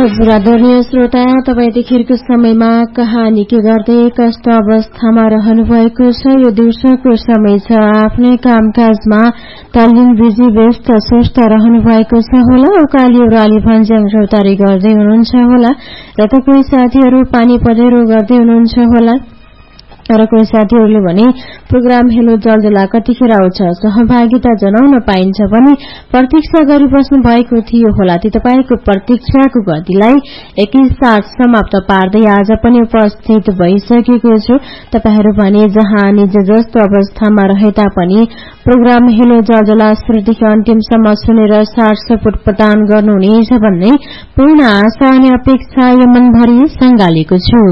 हजुर आदरणीय श्रोता, तपाईँ यतिखेरको समयमा कहानी के गर्दै कस्तो अवस्थामा रहनु भएको छ। यो दिउँसोको समय छ, आफ्नै कामकाजमा तालिम बिजी व्यस्त स्वस्थ रहनु भएको छ होला। उकाली ओह्राली भन्ज्याङ चौतारी गर्दै हुनुहुन्छ होला र त कोही साथीहरू पानी पँधेरो गर्दै हुनुहुन्छ होला र कोही साथीहरूले भने प्रोग्राम हेलो जलजला कतिखेर आउँछ सहभागिता जनाउन पाइन्छ भने प्रतीक्षा गरिबस्नु भएको थियो होला। ती तपाईँको प्रतीक्षाको गतिलाई एकैसाथ समाप्त पार्दै आज पनि उपस्थित भइसकेको छु। तपाईहरू भने जहाँ निज जस्तो अवस्थामा रहे तापनि प्रोग्राम हेलो जलजला सुरुदेखि अन्तिमसम्म सुनेर साथ सपोर्ट प्रदान गर्नुहुनेछ भन्ने पूर्ण आशा अनि अपेक्षा यो मनभरि सँगालेको छु।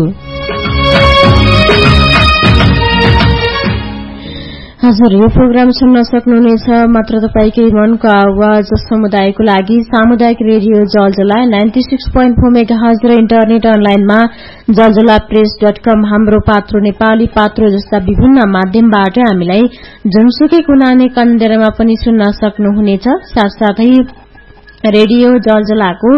हजुर, यो प्रोग्राम सुन्न सक्नुहुनेछ मात्र तपाईकै मनको आवाज समुदायको लागि सामुदायिक रेडियो जलजला 96.4 मेगाहर्ज र इन्टरनेट अनलाइनमा जलजलाप्रेस.com हाम्रो पात्रो नेपाली पात्रो जस्ता विभिन्न माध्यमबाट हामीलाई जुनसुकै कुनाने कन्देरमा पनि सुन्न सक्नुहुनेछ। साथसाथै रेडियो जलजलाको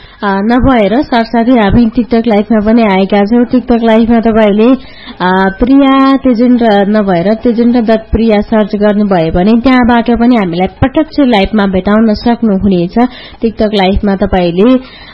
नभएर साथसाथै हामी टिकटक लाइभमा पनि आएका छौं। टिकटक लाइभमा तपाईले प्रिया तेजेन्ट नभएर तेजेन्ट.प्रिया सर्च गर्नुभयो भने त्यहाँबाट पनि हामीलाई प्रत्यक्ष लाइभमा भेटाउन सक्नुहुनेछ। टिकटक लाइभमा तपाईले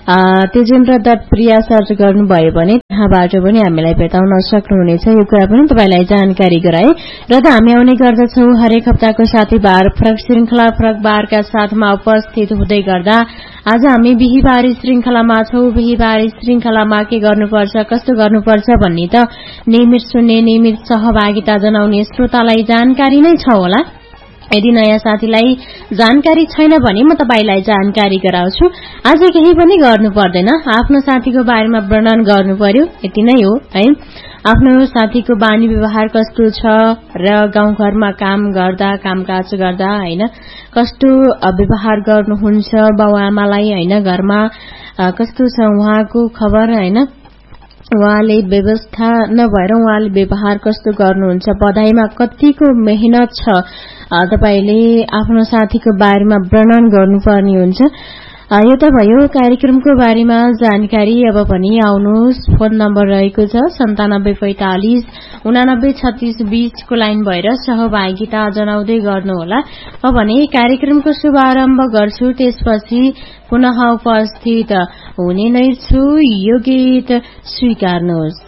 तेजेन्ट.प्रिया सर्च गर्नुभयो भने त्यहाँबाट पनि हामीलाई भेटाउन सक्नुहुनेछ। यो कुरा पनि तपाईलाई जानकारी गराए र त हामी आउने गर्दछौं हरेक हप्ताको साथीबार फरक श्रृंखला फरक बारका साथमा उपस्थित हुँदै गर्दा आज हामी बिहीबारी श्रृंखलामा छौं। बिहीबारी श्रृंखलामा के गर्नुपर्छ कस्तो गर्नुपर्छ भन्ने त नियमित सुन्ने नियमित सहभागिता जनाउने श्रोतालाई जानकारी नै छ होला। यदि नयाँ साथीलाई जानकारी छैन भने म तपाईलाई जानकारी गराउँछु। आज केही पनि गर्नु पर्दैन, आफ्नो साथीको बारेमा वर्णन गर्नु पर्यो, यति नै हो है। आफ्नो साथीको बानी व्यवहार कस्तो छ र गाउँघरमा काम गर्दा कामकाज गर्दा हैन कस्तो व्यवहार गर्नुहुन्छ, बाबुआमालाई हैन घरमा कस्तो छ उहाँको खबर हैन, उहाँले व्यवस्था नभएर उहाँले व्यवहार कस्तो गर्नुहुन्छ, पढाइमा कतिको मेहनत छ, तपाईले आफ्नो साथीको बारेमा वर्णन गर्नुपर्ने हुन्छ। यो त भयो कार्यक्रमको बारेमा जानकारी। अब पनि आउनुहोस्, फोन नम्बर रहेको छ 9745 89 36 को लाइन भएर सहभागिता जनाउँदै गर्नुहोला। अब भने कार्यक्रमको शुभारम्भ गर्छु, त्यसपछि पुनः उपस्थित हुने नै छु। यो गीत स्वीकार्नुहोस्।